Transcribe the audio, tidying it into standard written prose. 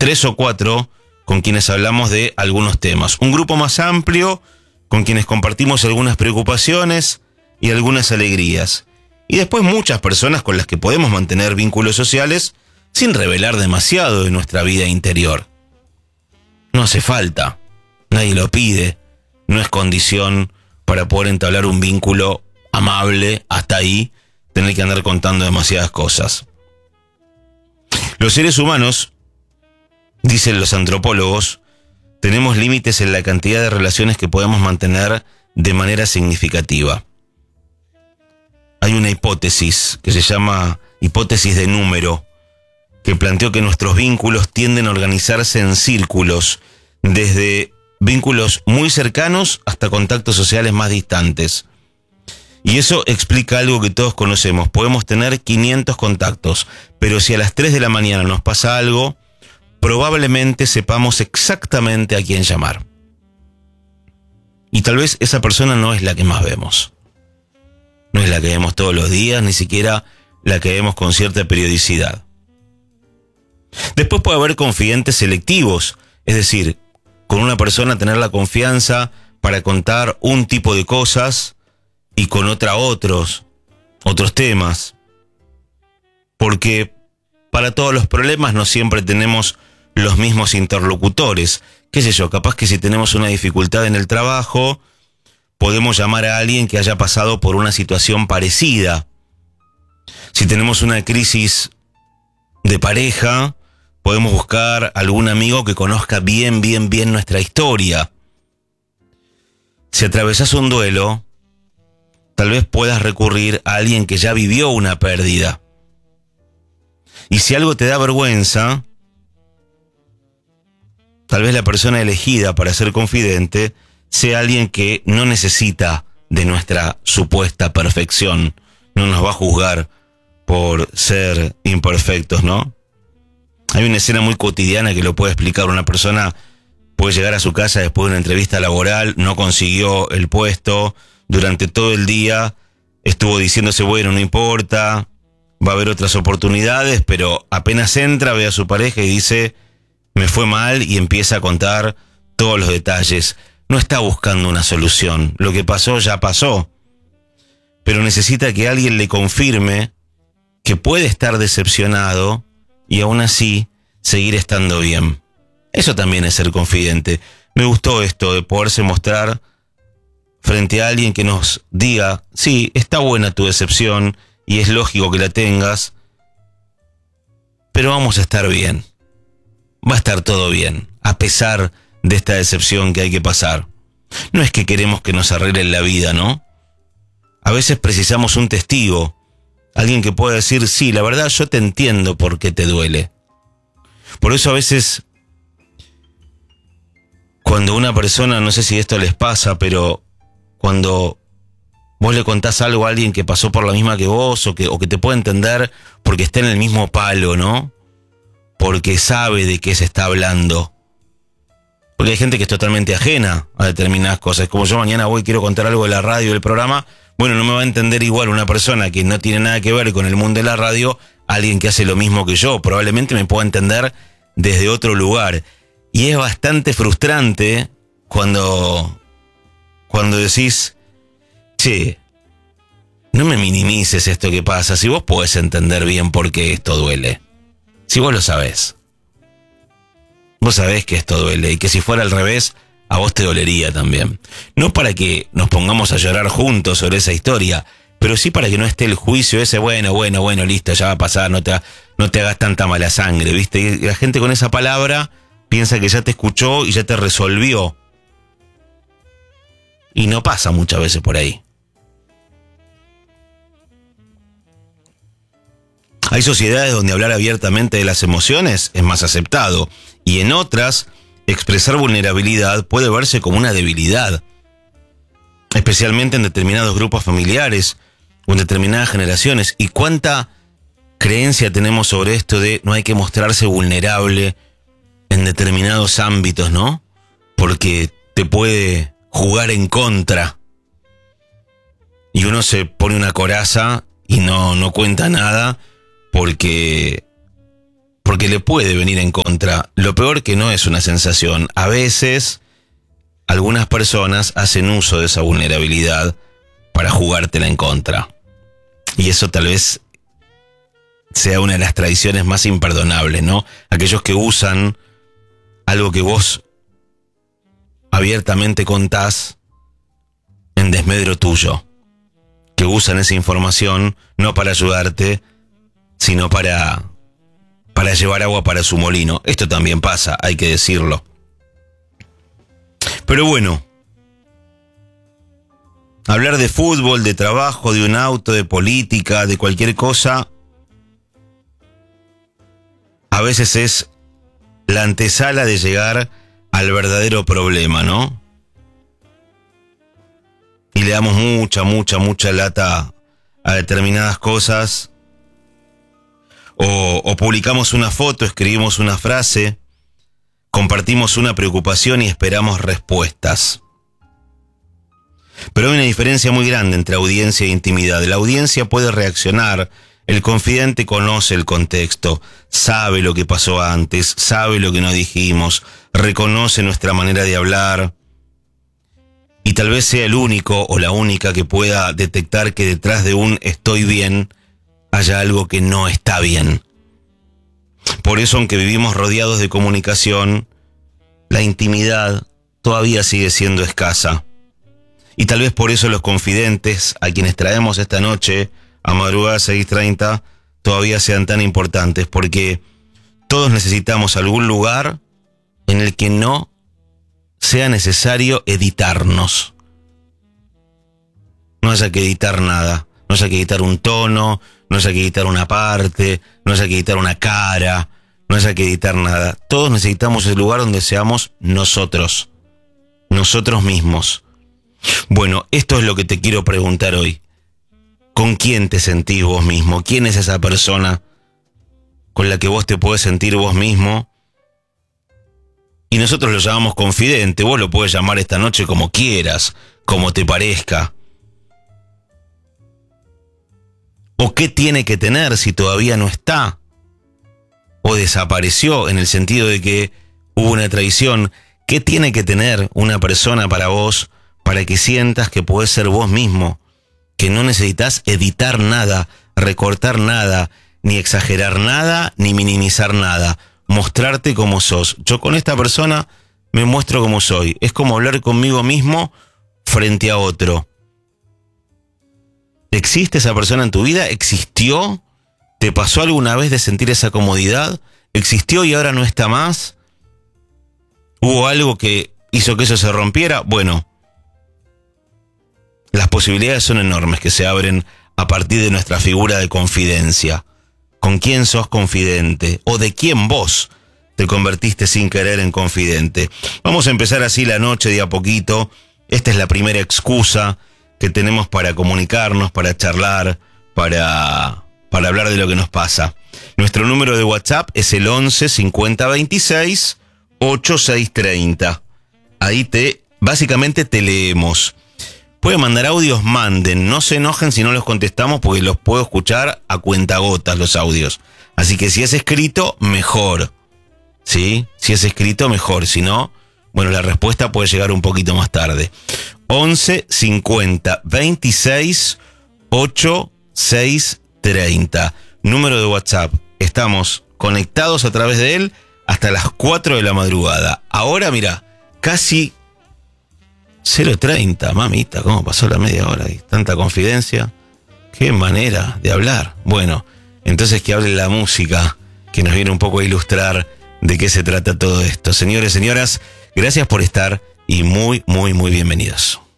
3 o 4 con quienes hablamos de algunos temas. Un grupo más amplio con quienes compartimos algunas preocupaciones y algunas alegrías. Y después muchas personas con las que podemos mantener vínculos sociales sin revelar demasiado de nuestra vida interior. No hace falta, nadie lo pide, no es condición para poder entablar un vínculo amable, hasta ahí, tener que andar contando demasiadas cosas. Los seres humanos, dicen los antropólogos, tenemos límites en la cantidad de relaciones que podemos mantener de manera significativa. Hay una hipótesis que se llama hipótesis de número, que planteó que nuestros vínculos tienden a organizarse en círculos, desde vínculos muy cercanos hasta contactos sociales más distantes. Y eso explica algo que todos conocemos. Podemos tener 500 contactos, pero si a las 3 de la mañana nos pasa algo, probablemente sepamos exactamente a quién llamar. Y tal vez esa persona no es la que más vemos. No es la que vemos todos los días, ni siquiera la que vemos con cierta periodicidad. Después puede haber confidentes selectivos, es decir, con una persona tener la confianza para contar un tipo de cosas y con otra otros temas. Porque para todos los problemas no siempre tenemos los mismos interlocutores. Qué sé yo, capaz que si tenemos una dificultad en el trabajo, podemos llamar a alguien que haya pasado por una situación parecida. Si tenemos una crisis de pareja, podemos buscar algún amigo que conozca bien nuestra historia. Si atravesás un duelo, tal vez puedas recurrir a alguien que ya vivió una pérdida. Y si algo te da vergüenza, tal vez la persona elegida para ser confidente sea alguien que no necesita de nuestra supuesta perfección. No nos va a juzgar por ser imperfectos, ¿no? Hay una escena muy cotidiana que lo puede explicar. Una persona puede llegar a su casa después de una entrevista laboral, no consiguió el puesto, durante todo el día estuvo diciéndose, bueno, no importa, va a haber otras oportunidades, pero apenas entra, ve a su pareja y dice, me fue mal, y empieza a contar todos los detalles. No está buscando una solución, lo que pasó ya pasó, pero necesita que alguien le confirme que puede estar decepcionado y aún así seguir estando bien. Eso también es ser confidente. Me gustó esto de poderse mostrar frente a alguien que nos diga, sí, está buena tu decepción y es lógico que la tengas, pero vamos a estar bien. Va a estar todo bien, a pesar de esta decepción que hay que pasar. No es que queremos que nos arreglen la vida, ¿no? A veces precisamos un testigo, alguien que pueda decir, sí, la verdad yo te entiendo por qué te duele. Por eso a veces, cuando una persona, no sé si esto les pasa, pero cuando vos le contás algo a alguien que pasó por la misma que vos, o que te puede entender porque está en el mismo palo, ¿no? Porque sabe de qué se está hablando. Porque hay gente que es totalmente ajena a determinadas cosas. Como yo mañana voy y quiero contar algo de la radio, del programa, bueno, no me va a entender igual una persona que no tiene nada que ver con el mundo de la radio, alguien que hace lo mismo que yo. Probablemente me pueda entender desde otro lugar. Y es bastante frustrante cuando decís, che, no me minimices esto que pasa, si vos podés entender bien por qué esto duele. Si vos lo sabés. Vos sabés que esto duele y que si fuera al revés, a vos te dolería también. No para que nos pongamos a llorar juntos sobre esa historia, pero sí para que no esté el juicio ese, bueno, listo, ya va a pasar, no te hagas tanta mala sangre, ¿viste? Y la gente con esa palabra piensa que ya te escuchó y ya te resolvió. Y no pasa muchas veces por ahí. Hay sociedades donde hablar abiertamente de las emociones es más aceptado, y en otras, expresar vulnerabilidad puede verse como una debilidad, especialmente en determinados grupos familiares o en determinadas generaciones. ¿Y cuánta creencia tenemos sobre esto de no hay que mostrarse vulnerable en determinados ámbitos, ¿no? Porque te puede jugar en contra. Y uno se pone una coraza y no cuenta nada porque porque le puede venir en contra. Lo peor que no es una sensación. A veces, algunas personas hacen uso de esa vulnerabilidad para jugártela en contra. Y eso tal vez sea una de las traiciones más imperdonables, ¿no? Aquellos que usan algo que vos abiertamente contás en desmedro tuyo. Que usan esa información no para ayudarte, sino para llevar agua para su molino. Esto también pasa, hay que decirlo. Pero bueno, hablar de fútbol, de trabajo, de un auto, de política, de cualquier cosa, a veces es la antesala de llegar al verdadero problema, ¿no? Y le damos mucha lata a determinadas cosas. O publicamos una foto, escribimos una frase, compartimos una preocupación y esperamos respuestas. Pero hay una diferencia muy grande entre audiencia e intimidad. La audiencia puede reaccionar, el confidente conoce el contexto, sabe lo que pasó antes, sabe lo que no dijimos, reconoce nuestra manera de hablar y tal vez sea el único o la única que pueda detectar que detrás de un estoy bien haya algo que no está bien. Por eso, aunque vivimos rodeados de comunicación, la intimidad todavía sigue siendo escasa. Y tal vez por eso los confidentes, a quienes traemos esta noche, a madrugada 6:30, todavía sean tan importantes, porque todos necesitamos algún lugar en el que no sea necesario editarnos. No haya que editar nada, no haya que editar un tono, no haya que editar una parte, no haya que editar una cara, no haya que editar nada. Todos necesitamos el lugar donde seamos nosotros mismos. Bueno, esto es lo que te quiero preguntar hoy. ¿Con quién te sentís vos mismo? ¿Quién es esa persona con la que vos te podés sentir vos mismo? Y nosotros lo llamamos confidente. Vos lo podés llamar esta noche como quieras, como te parezca. ¿O qué tiene que tener si todavía no está? ¿O desapareció en el sentido de que hubo una traición? ¿Qué tiene que tener una persona para vos para que sientas que podés ser vos mismo? Que no necesitas editar nada, recortar nada, ni exagerar nada, ni minimizar nada. Mostrarte como sos. Yo con esta persona me muestro como soy. Es como hablar conmigo mismo frente a otro. ¿Existe esa persona en tu vida? ¿Existió? ¿Te pasó alguna vez de sentir esa comodidad? ¿Existió y ahora no está más? ¿Hubo algo que hizo que eso se rompiera? Bueno, las posibilidades son enormes que se abren a partir de nuestra figura de confidencia. ¿Con quién sos confidente? ¿O de quién vos te convertiste sin querer en confidente? Vamos a empezar así la noche de a poquito. Esta es la primera excusa que tenemos para comunicarnos, para charlar, para hablar de lo que nos pasa. Nuestro número de WhatsApp es el 11 50 26 8630. Ahí básicamente te leemos. Pueden mandar audios, manden. No se enojen si no los contestamos porque los puedo escuchar a cuentagotas los audios. Así que si es escrito, mejor. ¿Sí? Si es escrito, mejor. Si no, bueno, la respuesta puede llegar un poquito más tarde. 11 50 26 8630. Número de WhatsApp. Estamos conectados a través de él hasta las 4 de la madrugada. Ahora, mira, casi 0:30, mamita, ¿cómo pasó la media hora? Y tanta confidencia. Qué manera de hablar. Bueno, entonces que hable la música, que nos viene un poco a ilustrar de qué se trata todo esto. Señores, señoras, gracias por estar y muy bienvenidos.